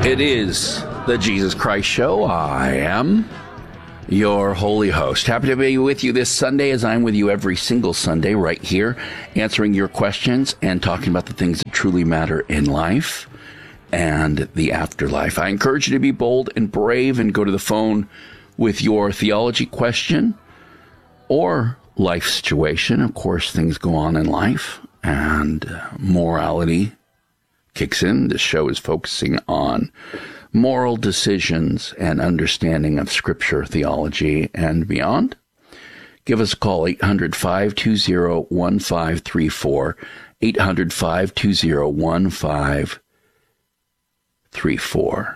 It is the Jesus Christ Show. I am your holy host. Happy to be with you this Sunday, as I'm with you every single Sunday right here, answering your questions and talking about the things that truly matter in life and the afterlife. I encourage you to be bold and brave and go to the phone with your theology question or life situation. Of course, things go on in life and morality kicks in. This show is focusing on moral decisions and understanding of Scripture, theology, and beyond. Give us a call, 800-520-1534, 800-520-1534.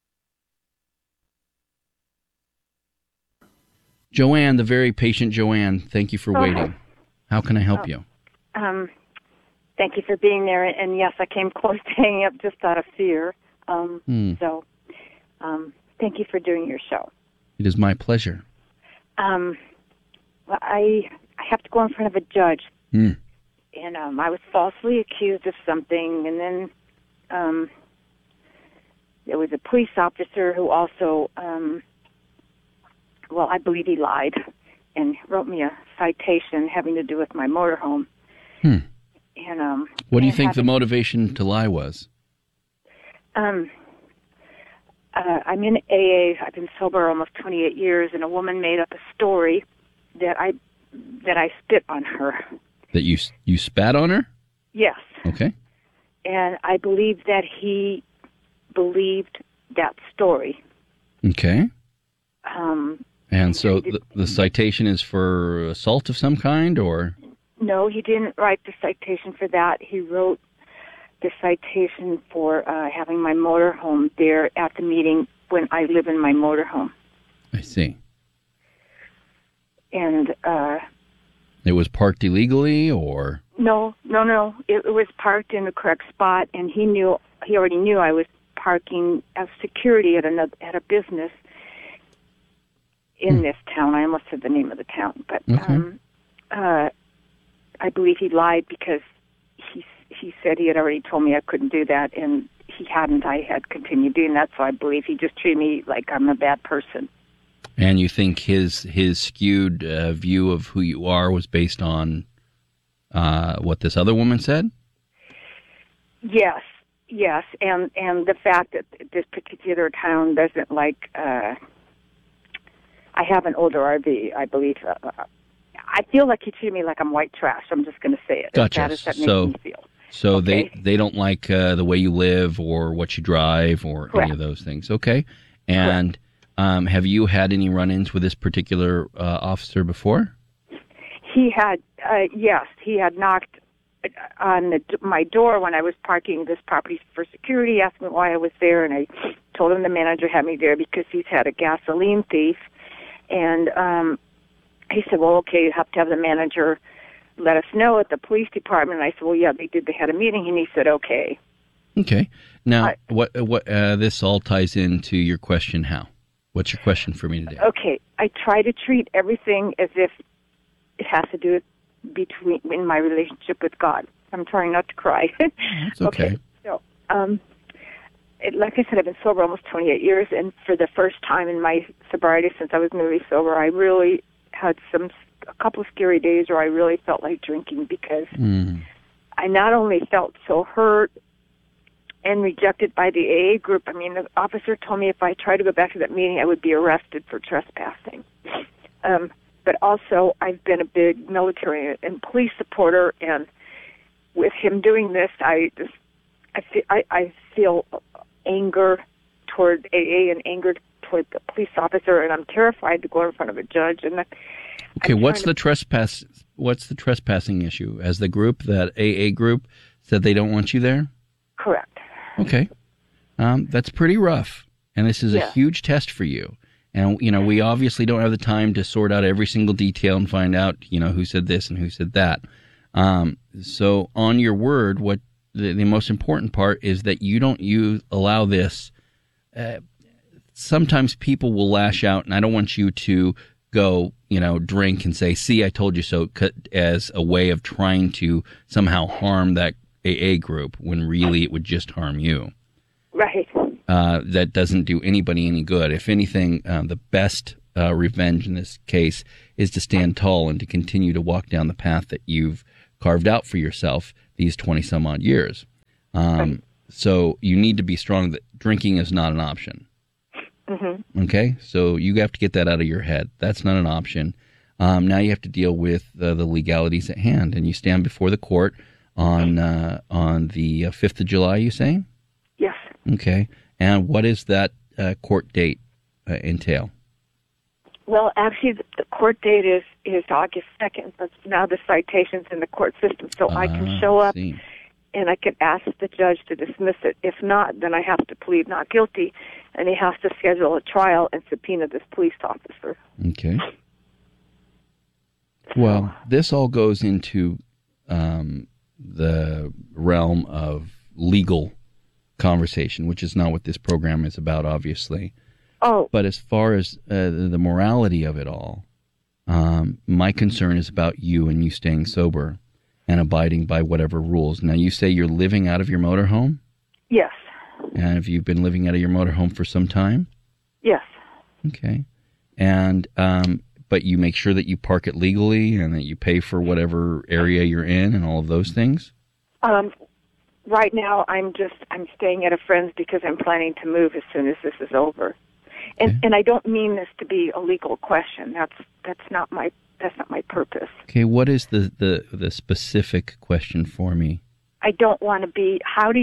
Joanne, the very patient Joanne, thank you for waiting. How can I help you? Thank you for being there. And yes, I came close to hanging up just out of fear. So thank you for doing your show. It is my pleasure. Well, I have to go in front of a judge. And I was falsely accused of something. And then there was a police officer who also, I believe he lied and wrote me a citation having to do with my motorhome. And what do you think the motivation to lie was? I'm in AA. I've been sober almost 28 years, and a woman made up a story that I spit on her. That you spat on her? Yes. Okay. And I believe that he believed that story. Okay. And so the citation is for assault of some kind, or? No, he didn't write the citation for that. He wrote the citation for having my motorhome there at the meeting when I live in my motorhome. I see. And it was parked illegally, or? No. It was parked in the correct spot, and he already knew I was parking as security at a business in this town. I almost said the name of the town, but okay. I believe he lied because he said he had already told me I couldn't do that, and he hadn't. I had continued doing that, so I believe he just treated me like I'm a bad person. And you think his skewed view of who you are was based on what this other woman said? Yes, and the fact that this particular town doesn't like. I have an older RV, I believe. I feel like he treated me like I'm white trash. I'm just going to say it. Gotcha. As bad as that makes me feel. So okay. they don't like the way you live or what you drive or Correct. any of those things. Okay. And have you had any run-ins with this particular officer before? He had, yes. He had knocked on my door when I was parking this property for security, asked me why I was there, and I told him the manager had me there because he's had a gasoline thief. And he said, well, okay, you have to have the manager let us know at the police department. And I said, well, yeah, they did. They had a meeting. And he said, okay. Okay. Now, what this all ties into your question, how? What's your question for me today? Okay. I try to treat everything as if it has to do with in my relationship with God. I'm trying not to cry. That's okay. So, like I said, I've been sober almost 28 years, and for the first time in my sobriety since I was newly sober, I really had a couple of scary days where I really felt like drinking because I not only felt so hurt and rejected by the AA group. I mean, the officer told me if I tried to go back to that meeting, I would be arrested for trespassing. But also, I've been a big military and police supporter, and with him doing this, I feel anger toward AA and anger toward the police officer, and I'm terrified to go in front of a judge. And okay, what's the trespassing issue? As the group, that AA group, said they don't want you there? Correct. Okay, that's pretty rough, and this is a huge test for you. And we obviously don't have the time to sort out every single detail and find out who said this and who said that. So on your word, what the most important part is that you allow this. Sometimes people will lash out, and I don't want you to go, drink and say, see, I told you so, as a way of trying to somehow harm that AA group when really it would just harm you. Right. that doesn't do anybody any good. If anything, the best revenge in this case is to stand tall and to continue to walk down the path that you've carved out for yourself these 20 some odd years. So you need to be strong that drinking is not an option. Mm-hmm. Okay? So you have to get that out of your head. That's not an option. Now you have to deal with the legalities at hand, and you stand before the court on the 5th of July, you say? Yes. Okay. And what is that court date entail? Well, actually, the court date is August 2nd, but now the citation's in the court system, so I can show up and I can ask the judge to dismiss it. If not, then I have to plead not guilty, and he has to schedule a trial and subpoena this police officer. Okay. Well, this all goes into the realm of legal conversation, which is not what this program is about, obviously. Oh. But as far as the morality of it all, my concern is about you and you staying sober and abiding by whatever rules. Now, you say you're living out of your motorhome? Yes. And have you been living out of your motorhome for some time? Yes. Okay. And but you make sure that you park it legally and that you pay for whatever area you're in and all of those things? Right now, I'm staying at a friend's because I'm planning to move as soon as this is over. And I don't mean this to be a legal question. That's not my purpose. Okay, what is the specific question for me? I don't want to be.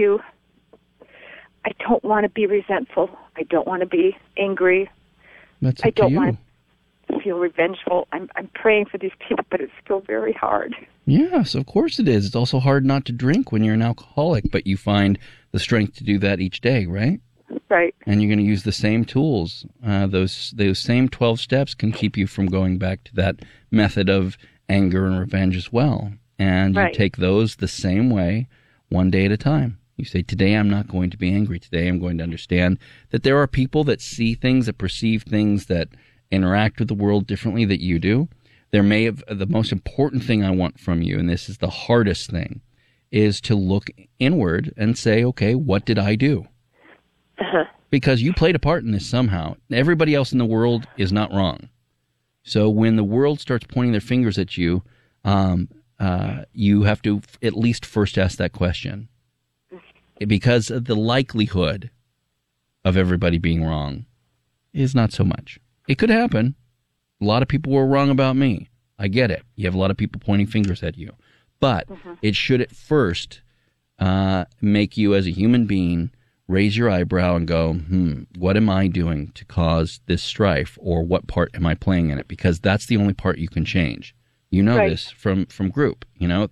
I don't want to be resentful. I don't want to be angry. That's I up to don't you. want to feel revengeful. I'm praying for these people, but it's still very hard. Yes, of course it is. It's also hard not to drink when you're an alcoholic, but you find the strength to do that each day, right? Right. And you're going to use the same tools. Those same 12 steps can keep you from going back to that method of anger and revenge as well. And you take those the same way, one day at a time. You say, today I'm not going to be angry. Today I'm going to understand that there are people that see things, that perceive things, that interact with the world differently that you do. There may have, the most important thing I want from you, and this is the hardest thing, is to look inward and say, okay, what did I do? Because you played a part in this somehow. Everybody else in the world is not wrong. So when the world starts pointing their fingers at you, you have to at least first ask that question. Because the likelihood of everybody being wrong is not so much. It could happen. A lot of people were wrong about me. I get it. You have a lot of people pointing fingers at you. But it should at first make you as a human being raise your eyebrow and go, what am I doing to cause this strife, or what part am I playing in it? Because that's the only part you can change. You know this from group. You know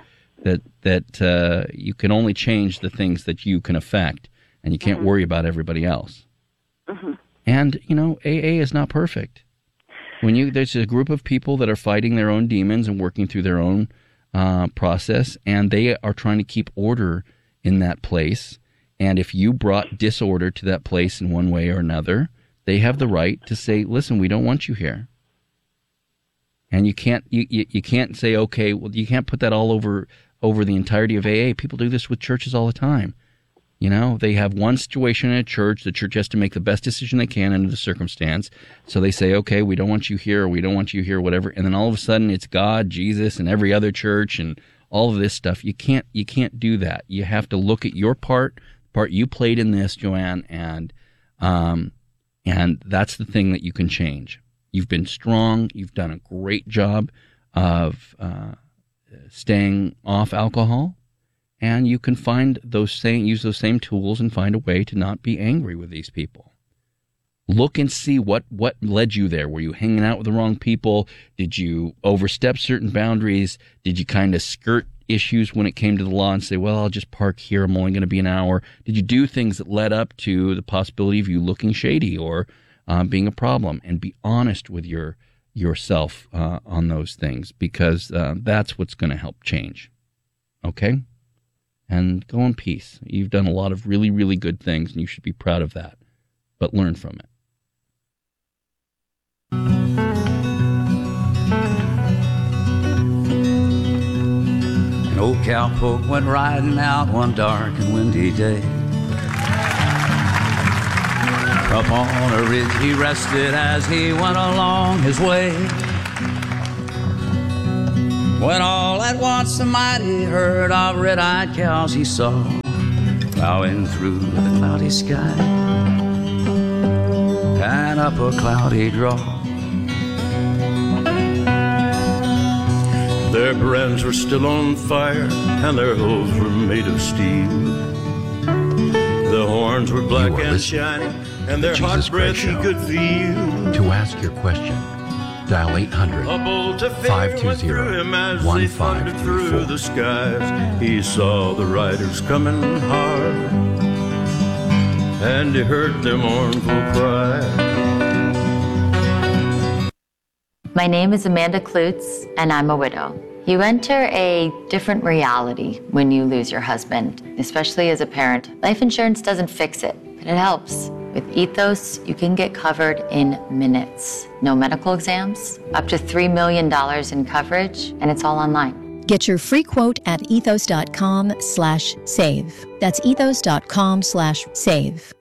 that you can only change the things that you can affect, and you can't worry about everybody else. And AA is not perfect. There's a group of people that are fighting their own demons and working through their own process, and they are trying to keep order in that place. And if you brought disorder to that place in one way or another, they have the right to say, listen, we don't want you here. And you can't say, okay, well, you can't put that all over the entirety of AA. People do this with churches all the time. They have one situation in a church. The church has to make the best decision they can under the circumstance. So they say, okay, we don't want you here, or we don't want you here, whatever. And then all of a sudden it's God, Jesus, and every other church and all of this stuff. You can't do that. You have to look at your part you played in this, Joanne, and that's the thing that you can change. You've been strong. You've done a great job of staying off alcohol, and you can use those same tools and find a way to not be angry with these people. Look and see what led you there. Were you hanging out with the wrong people? Did you overstep certain boundaries? Did you kind of skirt issues when it came to the law and say, well, I'll just park here, I'm only going to be an hour? Did you do things that led up to the possibility of you looking shady or being a problem? And be honest with yourself on those things, because that's what's going to help change. Okay? And go in peace. You've done a lot of really, really good things, and you should be proud of that. But learn from it. An old cowpoke went riding out one dark and windy day. Upon a ridge he rested as he went along his way, when all at once the mighty herd of red-eyed cows he saw plowing through the cloudy sky and up a cloudy draw. Their brands were still on fire and their hooves were made of steel. The horns were black and shiny and their hot breath he could feel. To ask your question, dial 800-520-1534. Through the skies, he saw the riders coming hard, and he heard their mournful cry. My name is Amanda Klutz, and I'm a widow. You enter a different reality when you lose your husband, especially as a parent. Life insurance doesn't fix it, but it helps. With Ethos, you can get covered in minutes. No medical exams, up to $3 million in coverage, and it's all online. Get your free quote at ethos.com/save. That's ethos.com/save.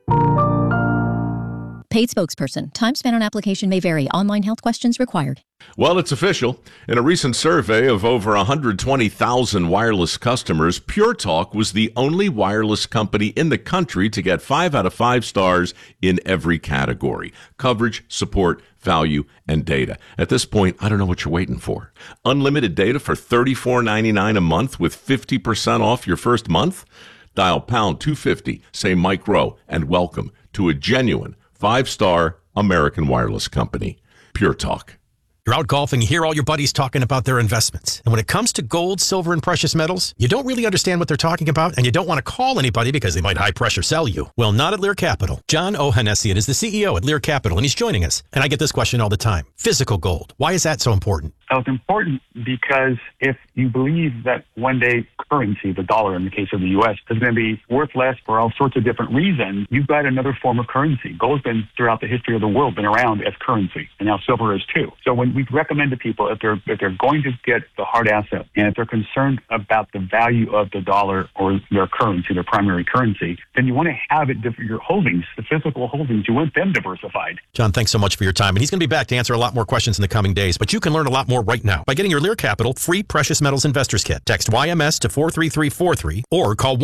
Paid spokesperson. Time spent on application may vary. Online health questions required. Well, it's official. In a recent survey of over 120,000 wireless customers, Pure Talk was the only wireless company in the country to get 5 out of 5 stars in every category: coverage, support, value, and data. At this point, I don't know what you're waiting for. Unlimited data for $34.99 a month with 50% off your first month? Dial pound 250, say Mike Rowe, and welcome to a genuine 5-star American wireless company. Pure Talk. You're out golfing, you hear all your buddies talking about their investments. And when it comes to gold, silver, and precious metals, you don't really understand what they're talking about, and you don't want to call anybody because they might high-pressure sell you. Well, not at Lear Capital. John Ohanessian is the CEO at Lear Capital, and he's joining us. And I get this question all the time. Physical gold. Why is that so important? Oh, it's important because if you believe that one day currency, the dollar in the case of the U.S., is going to be worth less for all sorts of different reasons, you've got another form of currency. Gold's been, throughout the history of the world, been around as currency, and now silver is too. So when we recommend to people, if they're going to get the hard asset, and if they're concerned about the value of the dollar or their currency, their primary currency, then you want to have it, your holdings, the physical holdings, you want them diversified. John, thanks so much for your time. And he's going to be back to answer a lot more questions in the coming days. But you can learn a lot more right now by getting your Lear Capital free Precious Metals Investors Kit. Text YMS to 43343 or call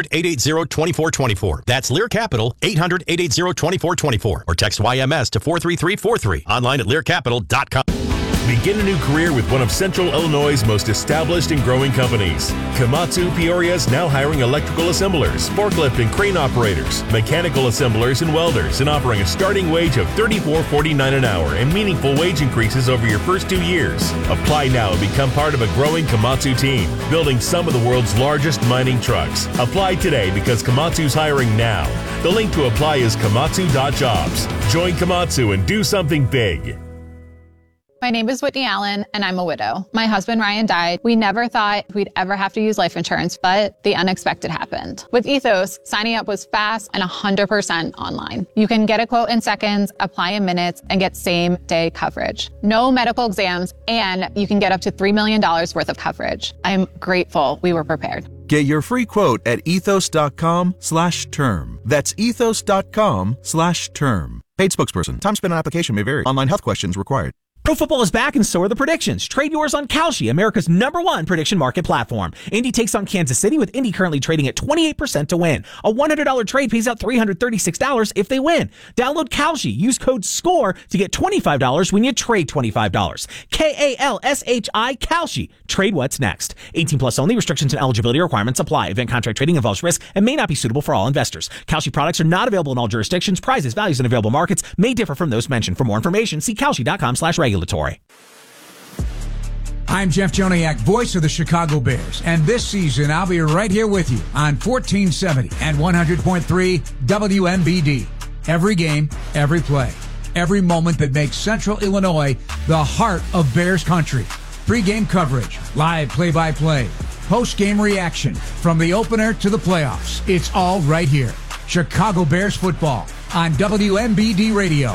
1-800-880-2424. That's Lear Capital, 800-880-2424. Or text YMS to 43343. Online at learcapital.com. Begin a new career with one of Central Illinois' most established and growing companies. Komatsu Peoria is now hiring electrical assemblers, forklift and crane operators, mechanical assemblers, and welders, and offering a starting wage of $34.49 an hour and meaningful wage increases over your first 2 years. Apply now and become part of a growing Komatsu team, building some of the world's largest mining trucks. Apply today because Komatsu's hiring now. The link to apply is komatsu.jobs. Join Komatsu and do something big. My name is Whitney Allen, and I'm a widow. My husband, Ryan, died. We never thought we'd ever have to use life insurance, but the unexpected happened. With Ethos, signing up was fast and 100% online. You can get a quote in seconds, apply in minutes, and get same-day coverage. No medical exams, and you can get up to $3 million worth of coverage. I'm grateful we were prepared. Get your free quote at ethos.com/term. That's ethos.com/term. Paid spokesperson. Time spent on application may vary. Online health questions required. Pro football is back and so are the predictions. Trade yours on Kalshi, America's #1 prediction market platform. Indy takes on Kansas City, with Indy currently trading at 28% to win. A $100 trade pays out $336 if they win. Download Kalshi. Use code SCORE to get $25 when you trade $25. KALSHI, Kalshi. Trade what's next. 18 plus only. Restrictions and eligibility requirements apply. Event contract trading involves risk and may not be suitable for all investors. Kalshi products are not available in all jurisdictions. Prices, values, and available markets may differ from those mentioned. For more information, see kalshi.com/regulatory. I'm Jeff Joniak, voice of the Chicago Bears, and this season I'll be right here with you on 1470 and 100.3 WMBD. Every game, every play, every moment that makes Central Illinois the heart of Bears country. Pre-game coverage, live play-by-play, post-game reaction, from the opener to the playoffs. It's all right here. Chicago Bears football on WMBD Radio.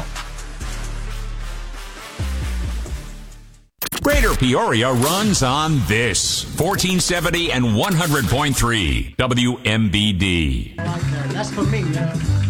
Greater Peoria runs on this 1470 and 100.3 WMBD. That's for me, man.